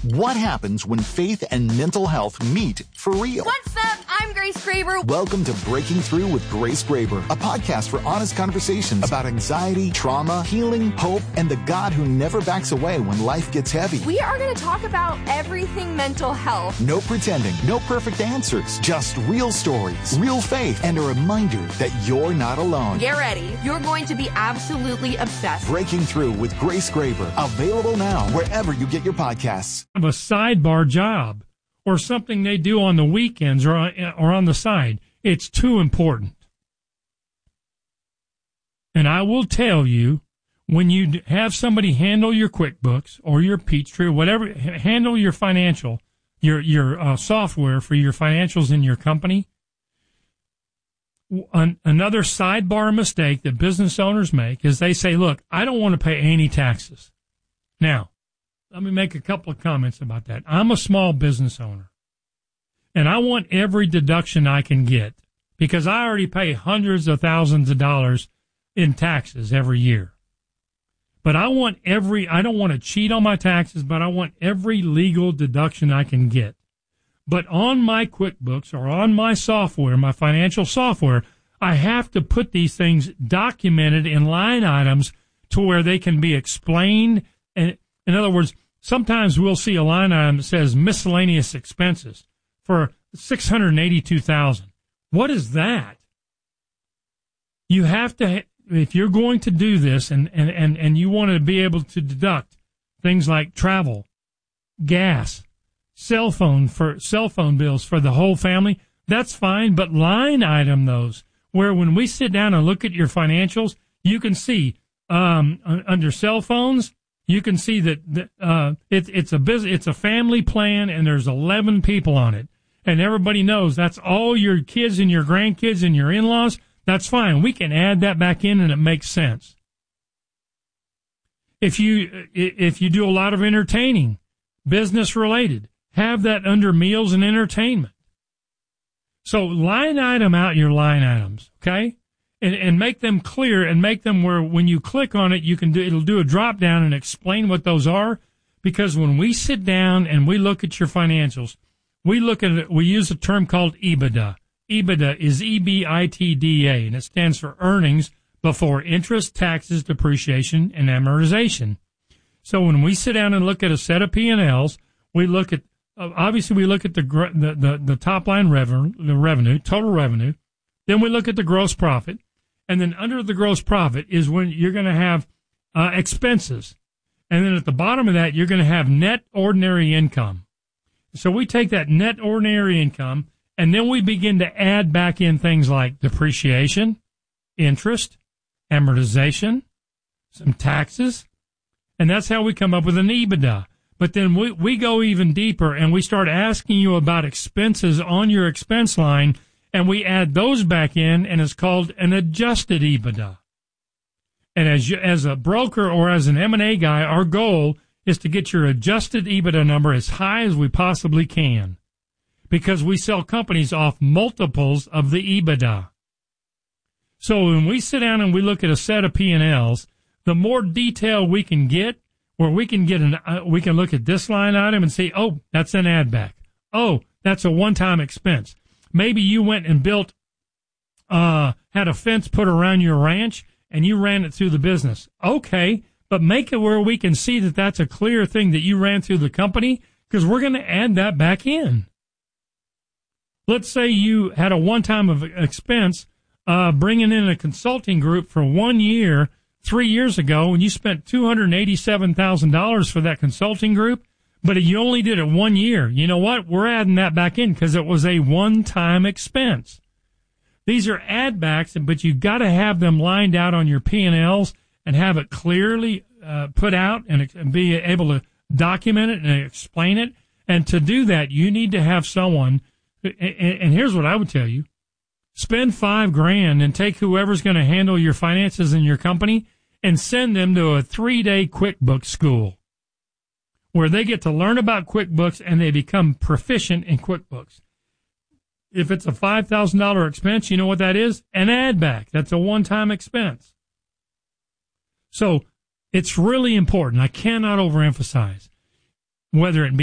What happens when faith and mental health meet for real? What's up? I'm Grace Graber. Welcome to Breaking Through with Grace Graber, a podcast for honest conversations about anxiety, trauma, healing, hope, and the God who never backs away when life gets heavy. We are going to talk about everything mental health. No pretending, no perfect answers, just real stories, real faith, and a reminder that you're not alone. Get ready. You're going to be absolutely obsessed. Breaking Through with Grace Graber, available now wherever you get your podcasts. Of a sidebar job or something they do on the weekends or on the side. It's too important. And I will tell you, when you have somebody handle your QuickBooks or your Peachtree or whatever, handle your financial, your software for your financials in your company, another sidebar mistake that business owners make is they say, look, I don't want to pay any taxes. Now, let me make a couple of comments about that. I'm a small business owner, and I want every deduction I can get because I already pay hundreds of thousands of dollars in taxes every year. But I don't want to cheat on my taxes, but I want every legal deduction I can get. But on my QuickBooks or on my software, my financial software, I have to put these things documented in line items to where they can be explained. And in other words, sometimes we'll see a line item that says miscellaneous expenses for $682,000. What is that? You have to, if you're going to do this and you want to be able to deduct things like travel, gas, cell phone bills for the whole family, that's fine, but line item those where when we sit down and look at your financials, you can see under cell phones, you can see that it's a family plan and there's 11 people on it. And everybody knows that's all your kids and your grandkids and your in-laws. That's fine. We can add that back in and it makes sense. If you do a lot of entertaining, business related, have that under meals and entertainment. So line item out your line items, okay? And make them clear and make them where when you click on it, it'll do a drop down and explain what those are. Because when we sit down and we look at your financials, we use a term called EBITDA. EBITDA is EBITDA, and it stands for earnings before interest, taxes, depreciation, and amortization. So when we sit down and look at a set of P&Ls, we look at, obviously we look at the top line revenue, total revenue. Then we look at the gross profit. And then under the gross profit is when you're going to have expenses. And then at the bottom of that, you're going to have net ordinary income. So we take that net ordinary income, and then we begin to add back in things like depreciation, interest, amortization, some taxes, and that's how we come up with an EBITDA. But then we go even deeper, and we start asking you about expenses on your expense line, and we add those back in, and it's called an adjusted EBITDA. And as a broker or as an M&A guy, our goal is to get your adjusted EBITDA number as high as we possibly can, because we sell companies off multiples of the EBITDA. So when we sit down and we look at a set of P&Ls, the more detail we can get, where we can look at this line item and say, oh, that's an add back. Oh, that's a one-time expense. Maybe you went and had a fence put around your ranch and you ran it through the business. Okay, but make it where we can see that that's a clear thing that you ran through the company, because we're going to add that back in. Let's say you had a one-time of expense bringing in a consulting group for 1 year 3 years ago, and you spent $287,000 for that consulting group, but you only did it 1 year. You know what? We're adding that back in because it was a one-time expense. These are add backs, but you've got to have them lined out on your P&Ls and have it clearly put out and be able to document it and explain it. And to do that, you need to have someone, and here's what I would tell you. Spend $5,000 and take whoever's going to handle your finances in your company and send them to a 3-day QuickBooks school where they get to learn about QuickBooks and they become proficient in QuickBooks. If it's a $5,000 expense, you know what that is? An add back. That's a one-time expense. So it's really important. I cannot overemphasize whether it be